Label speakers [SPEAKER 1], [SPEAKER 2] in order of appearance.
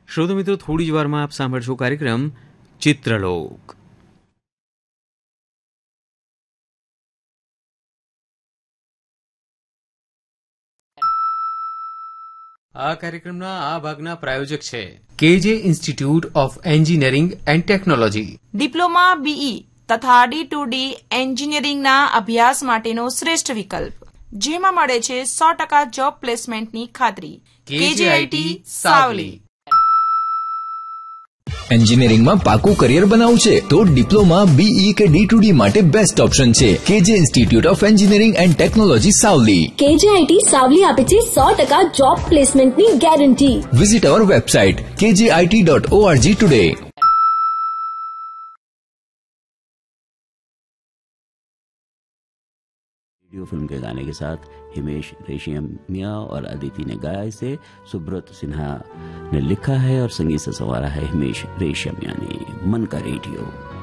[SPEAKER 1] શ્રોતો મિત્રો, થોડી જ વારમાં આપ સાંભળશો કાર્યક્રમ ચિત્રલોક. આ કાર્યક્રમના આ ભાગના પ્રાયોજક છે કેજે institute of engineering and technology.
[SPEAKER 2] Diploma BE તથા D2D એન્જિનિયરિંગના અભ્યાસ માટેનો શ્રેષ્ઠ વિકલ્પ, જેમાં મળે છે 100% જોબ પ્લેસમેન્ટની ખાતરી. કેજેઆઈટી સાવલી.
[SPEAKER 3] એન્જિનિયરિંગમાં પાકું કરિયર બનાવવું છે તો ડિપ્લોમા બીઈ કે D2D માટે બેસ્ટ ઓપ્શન છે કેજે institute of engineering and technology Savli.
[SPEAKER 4] કેજેઆઈટી Savli આપે છે 100% જોબ પ્લેસમેન્ટની ગેરંટી.
[SPEAKER 3] વિઝિટ અવર website kjit.org today.
[SPEAKER 5] Video film के गाने के साथ हिमेश रेशमिया और अदिति ने गाया. इसे सुब्रत सिन्हा ने लिखा है और संगीत से संवारा है हिमेश रेशमिया ने. मन का रेडियो.